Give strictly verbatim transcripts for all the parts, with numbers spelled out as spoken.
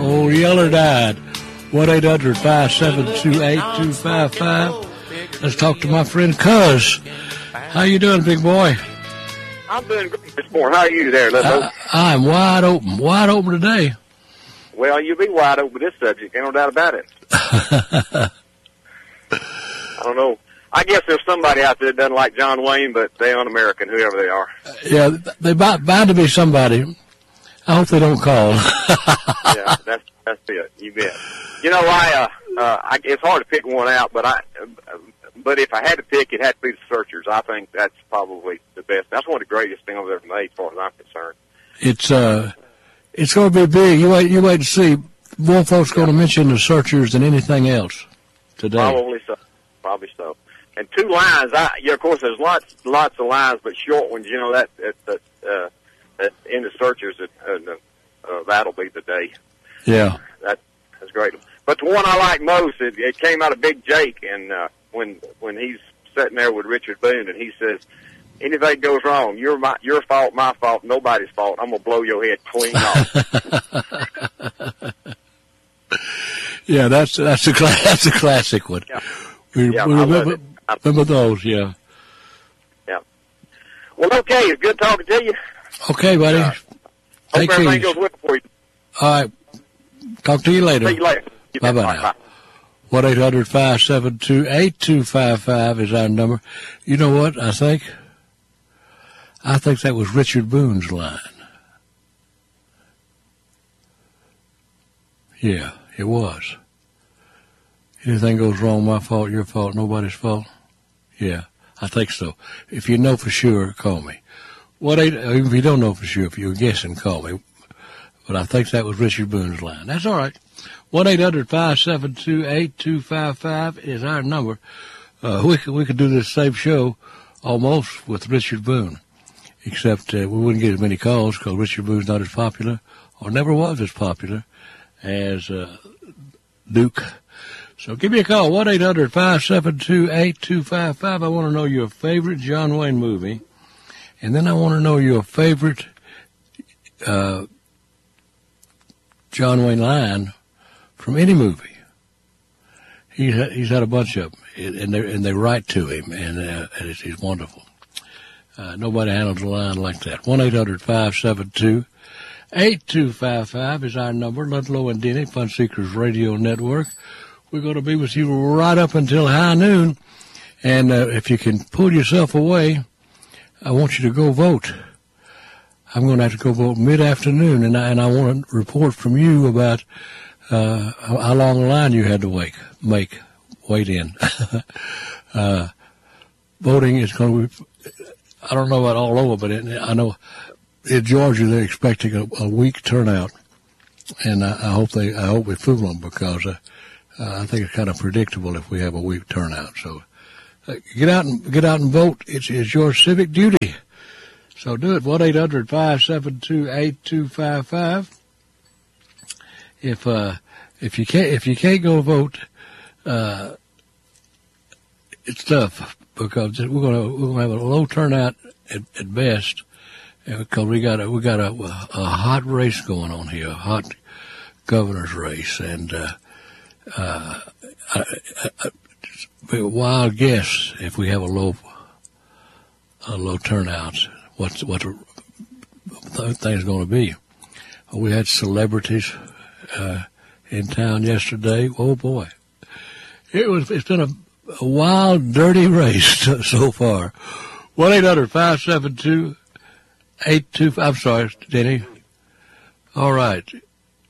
Old Yeller died. one eight hundred five seven two eight two five five. Let's talk to my friend Cuz. How you doing, big boy? I'm doing great this morning. How are you there, Little? Uh, I'm wide open, wide open today. Well, you'll be wide open with this subject, ain't no doubt about it. I don't know. I guess there's somebody out there that doesn't like John Wayne, but they're un-American, whoever they are. Yeah, they bound, bound to be somebody. I hope they don't call. Yeah, that's that's it. You bet. You know, I, uh, uh, I it's hard to pick one out, but I, uh, but if I had to pick, it had to be the Searchers. I think that's probably the best. That's one of the greatest things I've ever made, as far as I'm concerned. It's uh, it's going to be big. You wait, you wait to see. More folks yeah. going to mention the Searchers than anything else today. Probably so. Probably so. And two lines. I, yeah, of course, there's lots, lots of lines, but short ones. You know that that, that uh, that in the Searchers, that, uh, uh, that'll be the day. Yeah, that that's great. But the one I like most, it, it came out of Big Jake, and uh, when when he's sitting there with Richard Boone, and he says, "Anything goes wrong, you're my your fault, my fault, nobody's fault. I'm gonna blow your head clean off." Yeah, that's that's a that's a classic one. Yeah. We, yeah, we remember, remember those, yeah. Yeah. Well, okay, it's good talking to you. Okay, buddy. Uh, Take hope everything care. goes well for you. All right. Talk to you later. See you later. Bye bye now. one eight hundred five seven two eight two five five is our number. You know what? I think I think that was Richard Boone's line. Yeah, it was. Anything goes wrong, my fault, your fault, nobody's fault. Yeah, I think so. If you know for sure, call me. What? Even if you don't know for sure, if you're guessing, call me. But I think that was Richard Boone's line. That's all right. one eight hundred five seven two eight two five five is our number. Uh, we could, we could do this same show almost with Richard Boone, except uh, we wouldn't get as many calls because Richard Boone's not as popular, or never was as popular, as uh, Duke. So give me a call, one eight hundred five seven two eight two five five. I want to know your favorite John Wayne movie, and then I want to know your favorite uh, John Wayne line from any movie. He's had, he's had a bunch of them, and they and they write to him, and, uh, and it's, he's wonderful. Uh, nobody handles a line like that. one eight hundred five seven two eight two five five is our number. Ludlow and Denny, Fun Seekers Radio Network. We're going to be with you right up until high noon, and uh, if you can pull yourself away, I want you to go vote. I'm going to have to go vote mid-afternoon, and I, and I want to report from you about uh, how long a line you had to wait, make, wait in. uh, voting is going to be, I don't know about all over, but it, I know in Georgia they're expecting a, a weak turnout, and I, I hope they, I hope we fool them because uh, uh, I think it's kind of predictable if we have a weak turnout. So uh, get out and get out and vote. It's, it's your civic duty. So do it, one eight hundred five seven two eight two five five. If, uh, if you can't, if you can't go vote, uh, it's tough because we're going to, we're going to have a low turnout at, at best because we got a, we got a, a hot race going on here, a hot governor's race. And, uh, uh, I, I, I, be a wild guess if we have a low, a low turnout. What's what the thing's going to be? We had celebrities uh, in town yesterday. Oh boy, it was. It's been a, a wild, dirty race so far. One eight hundred five seven two eight two. I'm sorry, Denny. All right. Did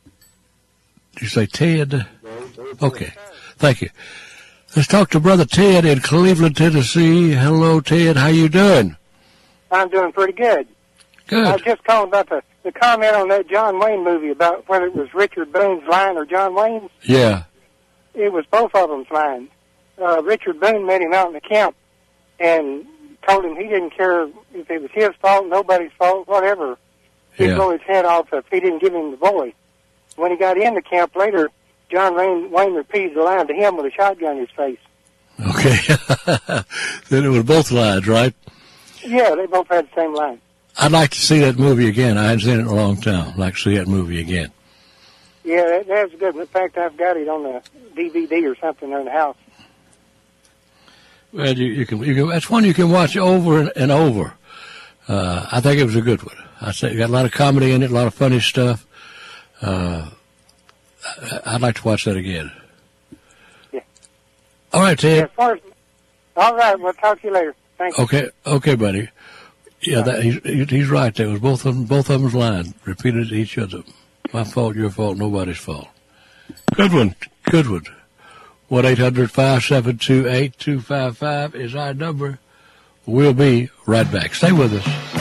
you say Ted? Okay. Thank you. Let's talk to Brother Ted in Cleveland, Tennessee. Hello, Ted. How you doing? I'm doing pretty good. Good. I was just calling about the, the comment on that John Wayne movie about whether it was Richard Boone's line or John Wayne's. Yeah. It was both of them's lines. Uh, Richard Boone met him out in the camp and told him he didn't care if it was his fault, nobody's fault, whatever. He'd Yeah. blow his head off if he didn't give him the boy. When he got in the camp later, John Wayne, Wayne repeated the line to him with a shotgun in his face. Okay. Then it was both lines, right? Yeah, they both had the same line. I'd like to see that movie again. I hadn't seen it in a long time. I'd like to see that movie again. Yeah, that, that's good. In fact, I've got it on the D V D or something in the house. Well, you, you can, you can, that's one you can watch over and, and over. Uh, I think it was a good one. I say it got a lot of comedy in it, a lot of funny stuff. Uh, I, I'd like to watch that again. Yeah. All right, Ted. Yeah, as far as, all right, we'll talk to you later. Thank you. Okay, okay, buddy. Yeah, that, he's, he's right. That was both of them. Both of them's line repeated to each other. My fault, your fault, nobody's fault. Good one, good one. One eight hundred five seven two eight two five five is our number. We'll be right back. Stay with us.